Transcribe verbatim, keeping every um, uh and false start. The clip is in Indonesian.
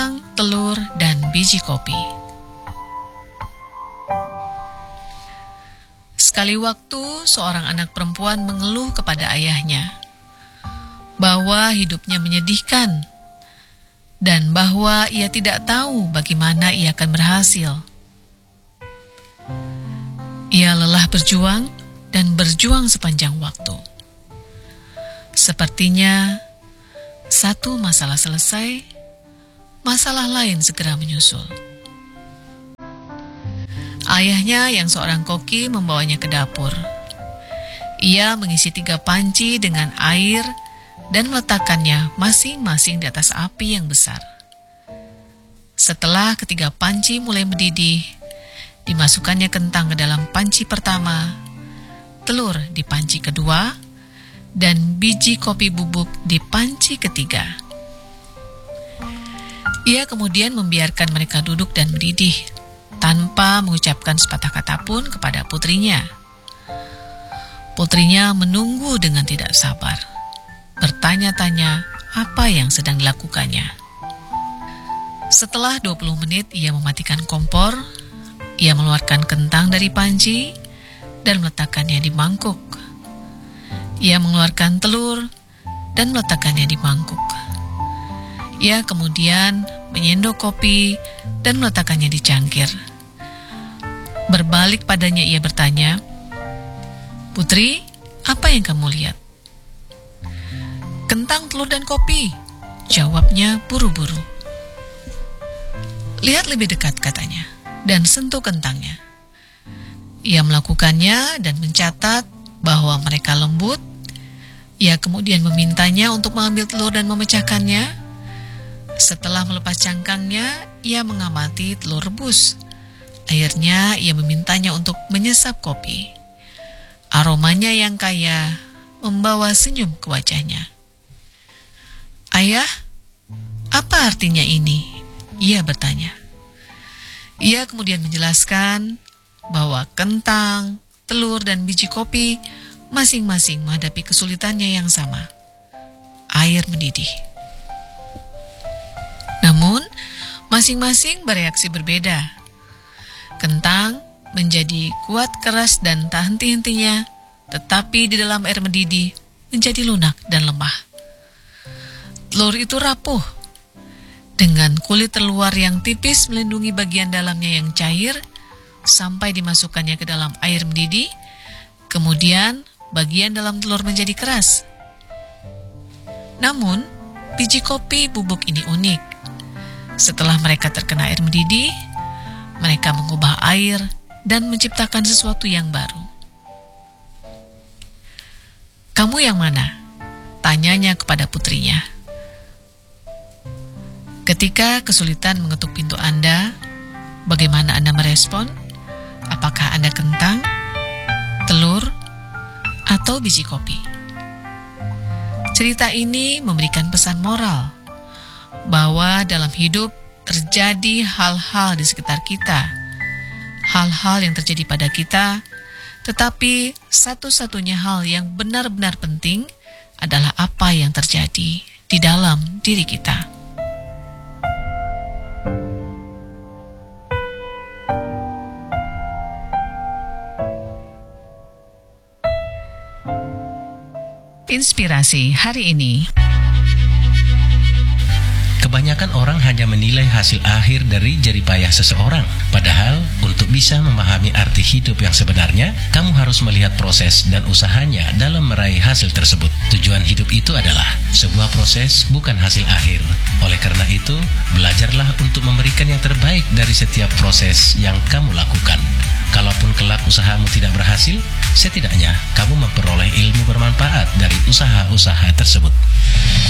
telur, dan biji kopi. Sekali waktu, seorang anak perempuan mengeluh kepada ayahnya bahwa hidupnya menyedihkan dan bahwa ia tidak tahu bagaimana ia akan berhasil. Ia lelah berjuang dan berjuang sepanjang waktu. Sepertinya satu masalah selesai, masalah lain segera menyusul. Ayahnya yang seorang koki membawanya ke dapur. Ia mengisi tiga panci dengan air dan meletakkannya masing-masing di atas api yang besar. Setelah ketiga panci mulai mendidih, dimasukkannya kentang ke dalam panci pertama, telur di panci kedua, dan biji kopi bubuk di panci ketiga. Ia kemudian membiarkan mereka duduk dan mendidih, tanpa mengucapkan sepatah kata pun kepada putrinya. Putrinya menunggu dengan tidak sabar, bertanya-tanya apa yang sedang dilakukannya. Setelah dua puluh menit ia mematikan kompor, ia mengeluarkan kentang dari panci dan meletakkannya di mangkuk. Ia mengeluarkan telur dan meletakkannya di mangkuk. Ia kemudian menyendok kopi dan meletakkannya di cangkir. Berbalik padanya ia bertanya, "Putri, apa yang kamu lihat?" "Kentang, telur, dan kopi," jawabnya buru-buru. "Lihat lebih dekat," katanya, dan sentuh kentangnya. Ia melakukannya dan mencatat bahwa mereka lembut. Ia kemudian memintanya untuk mengambil telur dan memecahkannya. Setelah melepas cangkangnya, ia mengamati telur rebus. Akhirnya ia memintanya untuk menyesap kopi. Aromanya yang kaya membawa senyum ke wajahnya. "Ayah, apa artinya ini?" ia bertanya. Ia kemudian menjelaskan bahwa kentang, telur, dan biji kopi masing-masing menghadapi kesulitannya yang sama, air mendidih. Namun, masing-masing bereaksi berbeda. Kentang menjadi kuat keras dan tak henti-hentinya, tetapi di dalam air mendidih menjadi lunak dan lemah. Telur itu rapuh, dengan kulit terluar yang tipis melindungi bagian dalamnya yang cair, sampai dimasukkannya ke dalam air mendidih, kemudian bagian dalam telur menjadi keras. Namun, biji kopi bubuk ini unik. Setelah mereka terkena air mendidih, mereka mengubah air dan menciptakan sesuatu yang baru. "Kamu yang mana?" tanyanya kepada putrinya. Ketika kesulitan mengetuk pintu Anda, bagaimana Anda merespon? Apakah Anda kentang, telur, atau biji kopi? Cerita ini memberikan pesan moral bahwa dalam hidup terjadi hal-hal di sekitar kita, hal-hal yang terjadi pada kita, tetapi satu-satunya hal yang benar-benar penting adalah apa yang terjadi di dalam diri kita. Inspirasi hari ini. Kebanyakan orang hanya menilai hasil akhir dari jerih payah seseorang. Padahal, untuk bisa memahami arti hidup yang sebenarnya, kamu harus melihat proses dan usahanya dalam meraih hasil tersebut. Tujuan hidup itu adalah sebuah proses, bukan hasil akhir. Oleh karena itu, belajarlah untuk memberikan yang terbaik dari setiap proses yang kamu lakukan. Kalaupun kelak usahamu tidak berhasil, setidaknya kamu memperoleh ilmu bermanfaat dari usaha-usaha tersebut.